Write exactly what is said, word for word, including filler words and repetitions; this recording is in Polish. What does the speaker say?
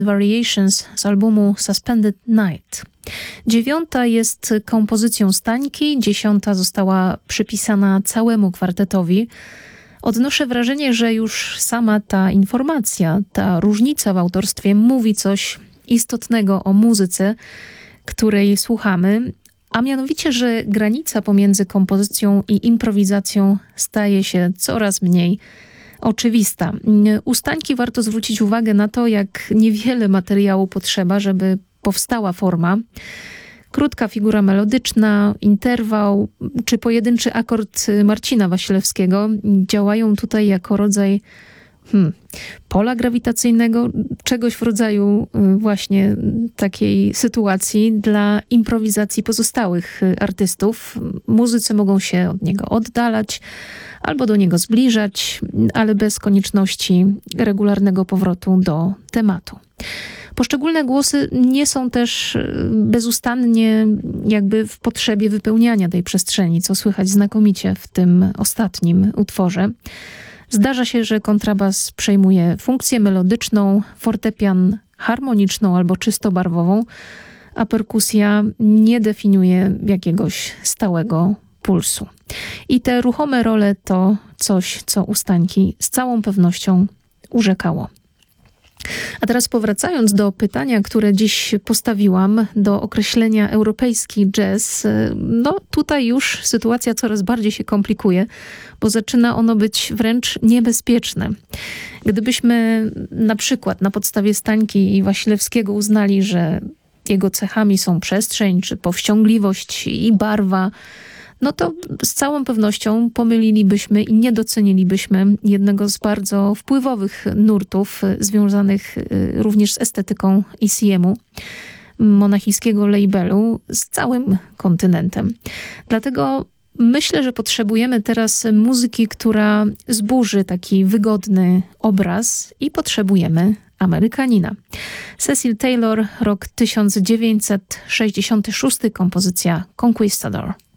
Variations z albumu Suspended Night. Dziewiąta jest kompozycją Stańki, dziesiąta została przypisana całemu kwartetowi. Odnoszę wrażenie, że już sama ta informacja, ta różnica w autorstwie mówi coś istotnego o muzyce, której słuchamy, a mianowicie, że granica pomiędzy kompozycją i improwizacją staje się coraz mniej oczywista. U Stańki warto zwrócić uwagę na to, jak niewiele materiału potrzeba, żeby powstała forma. Krótka figura melodyczna, interwał czy pojedynczy akord Marcina Wasilewskiego działają tutaj jako rodzaj hmm, pola grawitacyjnego, czegoś w rodzaju właśnie takiej sytuacji dla improwizacji pozostałych artystów. Muzycy mogą się od niego oddalać albo do niego zbliżać, ale bez konieczności regularnego powrotu do tematu. Poszczególne głosy nie są też bezustannie jakby w potrzebie wypełniania tej przestrzeni, co słychać znakomicie w tym ostatnim utworze. Zdarza się, że kontrabas przejmuje funkcję melodyczną, fortepian harmoniczną albo czysto barwową, a perkusja nie definiuje jakiegoś stałego pulsu. I te ruchome role to coś, co u Stańki z całą pewnością urzekało. A teraz powracając do pytania, które dziś postawiłam, do określenia europejski jazz, no tutaj już sytuacja coraz bardziej się komplikuje, bo zaczyna ono być wręcz niebezpieczne. Gdybyśmy na przykład na podstawie Stańki i Wasilewskiego uznali, że jego cechami są przestrzeń, czy powściągliwość i barwa, no to z całą pewnością pomylilibyśmy i nie docenilibyśmy jednego z bardzo wpływowych nurtów związanych również z estetyką E C M-u, monachijskiego labelu, z całym kontynentem. Dlatego myślę, że potrzebujemy teraz muzyki, która zburzy taki wygodny obraz i potrzebujemy Amerykanina. Cecil Taylor, rok tysiąc dziewięćset sześćdziesiąty szósty, kompozycja Conquistador.